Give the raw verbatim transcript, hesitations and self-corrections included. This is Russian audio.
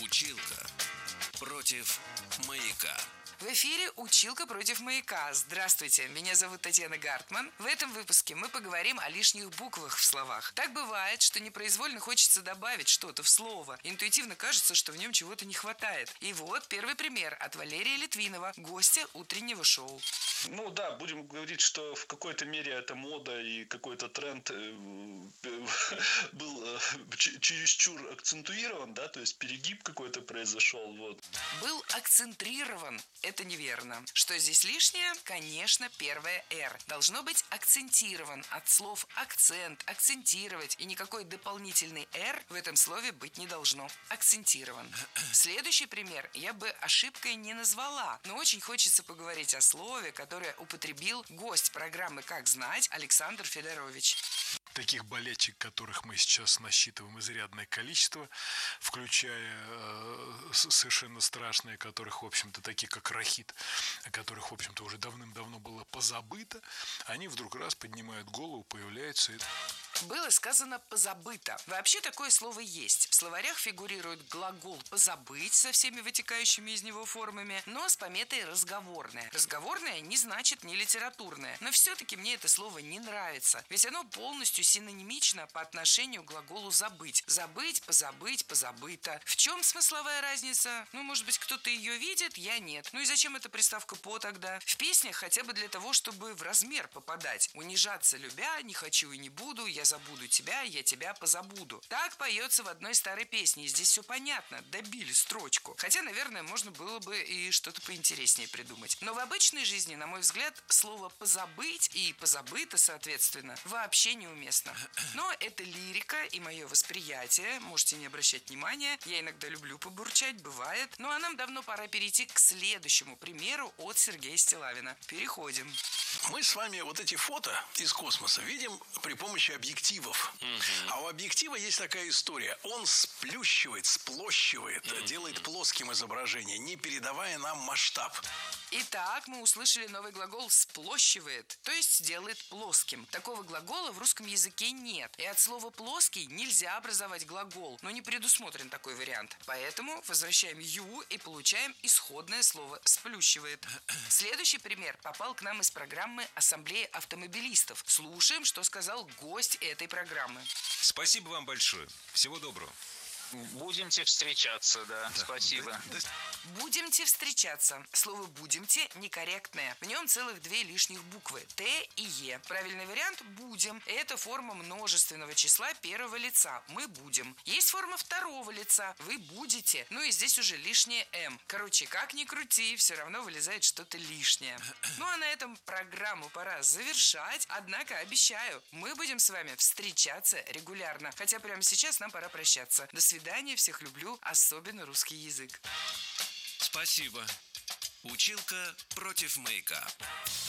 Училка против маяка. В эфире «Училка против маяка». Здравствуйте, меня зовут Татьяна Гартман. В этом выпуске мы поговорим о лишних буквах в словах. Так бывает, что непроизвольно хочется добавить что-то в слово. Интуитивно кажется, что в нем чего-то не хватает. И вот первый пример от Валерия Литвинова, гостя утреннего шоу. Ну да, будем говорить, что в какой-то мере это мода и какой-то тренд был чересчур акцентуирован, да, то есть перегиб какой-то произошел, вот. Был акцентрирован. Это неверно. Что здесь лишнее? Конечно, первое «р». Должно быть акцентирован от слов акцент, акцентировать. И никакой дополнительный «р» в этом слове быть не должно. Акцентирован. Следующий пример я бы ошибкой не назвала, но очень хочется поговорить о слове, которое употребил гость программы «Как знать» Александр Федорович. Таких болельщик, которых мы сейчас насчитываем изрядное количество, включая э, совершенно страшные, которых, в общем-то, такие как рахит, о которых, в общем-то, уже давным-давно было позабыто, они вдруг раз поднимают голову, появляются. Было сказано «позабыто». Вообще такое слово есть. В словарях фигурирует глагол «позабыть» со всеми вытекающими из него формами, но с пометой «разговорное». Разговорное не значит не литературное, но все-таки мне это слово не нравится, ведь оно полностью синонимично по отношению к глаголу «забыть». Забыть, позабыть, позабыто. В чем смысловая разница? Ну, может быть, кто-то ее видит, я нет. Ну и зачем эта приставка «по» тогда? В песнях хотя бы для того, чтобы в размер попадать. Унижаться любя, не хочу и не буду, я забуду тебя, я тебя позабуду. Так поется в одной старой песне, и здесь все понятно, добили строчку. Хотя, наверное, можно было бы и что-то поинтереснее придумать. Но в обычной жизни, на мой взгляд, слово «позабыть» и «позабыто», соответственно, вообще неуместно. Но это лирика и мое восприятие, можете не обращать внимания, я иногда люблю побурчать, бывает. Ну а нам давно пора перейти к следующему примеру от Сергея Стиллавина. Переходим. Мы с вами вот эти фото из космоса видим при помощи объективов. Угу. А у объектива есть такая история. Он сплющивает, сплощивает, угу. делает плоским изображение, не передавая нам масштаб. Итак, мы услышали новый глагол «сплощивает», то есть делает плоским. Такого глагола в русском языке нет. И от слова «плоский» нельзя образовать глагол, но не предусмотрен такой вариант. Поэтому возвращаем «ю» и получаем исходное слово «сплющивает». Следующий пример попал к нам из программы «Ассамблея автомобилистов». Слушаем, что сказал гость этой программы. Спасибо вам большое. Всего доброго. Будемте встречаться, да, да. Спасибо. Будемте встречаться. Слово «будемте» некорректное. В нем целых две лишних буквы – «т» и «е». Правильный вариант – «будем». Это форма множественного числа первого лица. Мы будем. Есть форма второго лица. Вы будете. Ну и здесь уже лишнее «м». Короче, как ни крути, все равно вылезает что-то лишнее. Ну а на этом программу пора завершать. Однако обещаю, мы будем с вами встречаться регулярно. Хотя прямо сейчас нам пора прощаться. До свидания. До свидания, всех люблю, особенно русский язык. Спасибо. Училка против маяка.